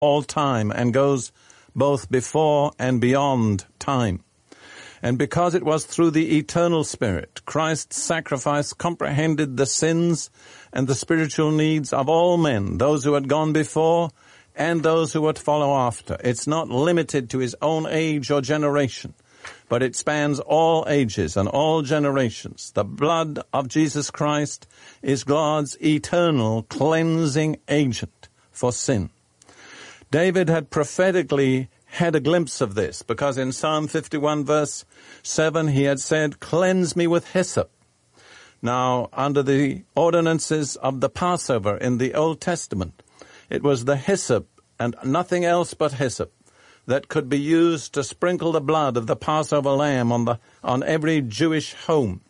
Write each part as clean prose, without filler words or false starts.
all time and goes both before and beyond time. And because it was through the eternal Spirit, Christ's sacrifice comprehended the sins and the spiritual needs of all men, those who had gone before and those who would follow after. It's not limited to his own age or generation, but it spans all ages and all generations. The blood of Jesus Christ is God's eternal cleansing agent for sin. David had prophetically had a glimpse of this, because in Psalm 51 verse 7 he had said, "Cleanse me with hyssop." Now, under the ordinances of the Passover in the Old Testament, it was the hyssop and nothing else but hyssop that could be used to sprinkle the blood of the Passover lamb on every Jewish home.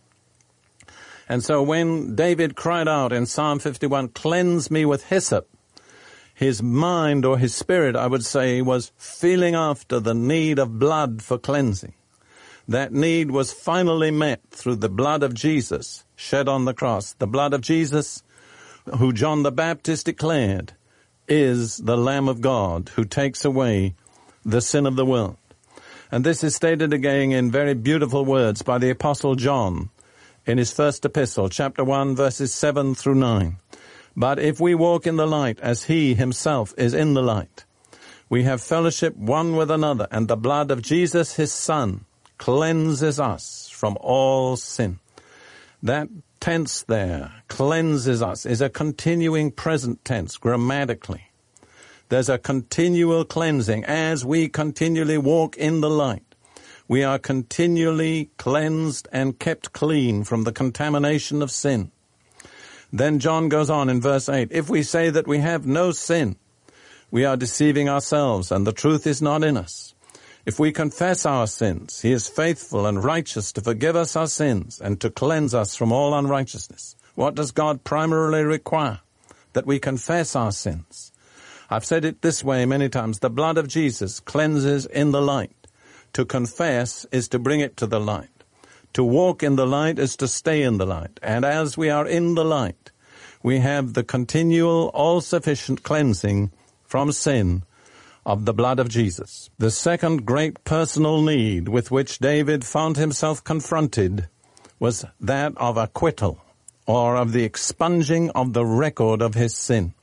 And so when David cried out in Psalm 51, "Cleanse me with hyssop," his mind, or his spirit, I would say, was feeling after the need of blood for cleansing. That need was finally met through the blood of Jesus shed on the cross. The blood of Jesus, who John the Baptist declared, is the Lamb of God who takes away the sin of the world. And this is stated again in very beautiful words by the Apostle John in his first epistle, chapter 1, verses 7 through 9. "But if we walk in the light as he himself is in the light, we have fellowship one with another, and the blood of Jesus his Son cleanses us from all sin." That tense there, cleanses us, is a continuing present tense grammatically. There's a continual cleansing as we continually walk in the light. We are continually cleansed and kept clean from the contamination of sin. Then John goes on in verse 8, "If we say that we have no sin, we are deceiving ourselves, and the truth is not in us. If we confess our sins, he is faithful and righteous to forgive us our sins and to cleanse us from all unrighteousness." What does God primarily require? That we confess our sins. I've said it this way many times. The blood of Jesus cleanses in the light. To confess is to bring it to the light. To walk in the light is to stay in the light. And as we are in the light, we have the continual, all-sufficient cleansing from sin of the blood of Jesus. The second great personal need with which David found himself confronted was that of acquittal, or of the expunging of the record of his sin.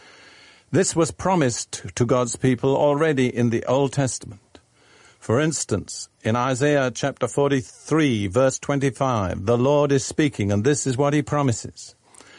This was promised to God's people already in the Old Testament. For instance, in Isaiah chapter 43, verse 25, the Lord is speaking, and this is what he promises.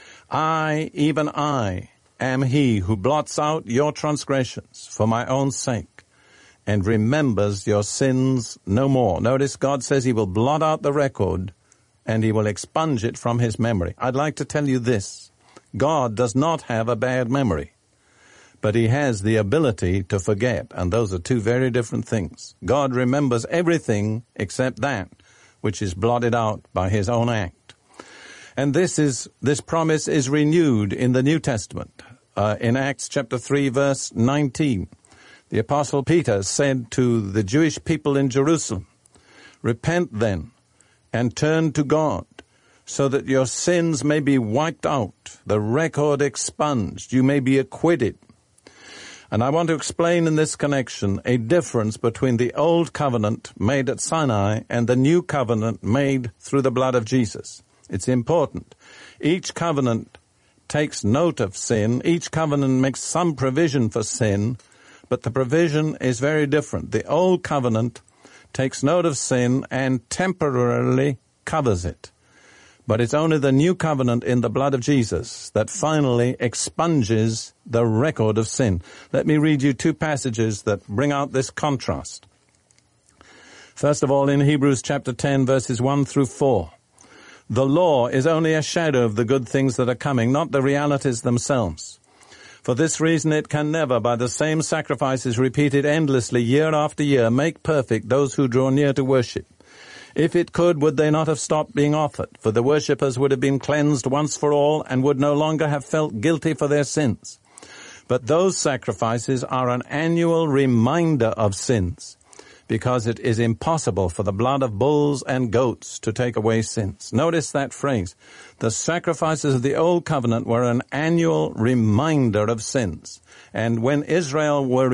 "I, even I, am he who blots out your transgressions for my own sake and remembers your sins no more." Notice God says he will blot out the record and he will expunge it from his memory. I'd like to tell you this. God does not have a bad memory, but he has the ability to forget, and those are two very different things. God remembers everything except that which is blotted out by his own act. And this promise is renewed in the New Testament. In Acts chapter 3, verse 19, the Apostle Peter said to the Jewish people in Jerusalem, "Repent then and turn to God, so that your sins may be wiped out, the record expunged, you may be acquitted." And I want to explain in this connection a difference between the old covenant made at Sinai and the new covenant made through the blood of Jesus. It's important. Each covenant takes note of sin. Each covenant makes some provision for sin, but the provision is very different. The old covenant takes note of sin and temporarily covers it. But it's only the new covenant in the blood of Jesus that finally expunges the record of sin. Let me read you two passages that bring out this contrast. First of all, in Hebrews chapter 10, verses 1 through 4. "The law is only a shadow of the good things that are coming, not the realities themselves. For this reason it can never, by the same sacrifices repeated endlessly year after year, make perfect those who draw near to worship. If it could, would they not have stopped being offered? For the worshippers would have been cleansed once for all and would no longer have felt guilty for their sins. But those sacrifices are an annual reminder of sins, because it is impossible for the blood of bulls and goats to take away sins. Notice that phrase. The sacrifices of the Old Covenant were an annual reminder of sins. And when Israel were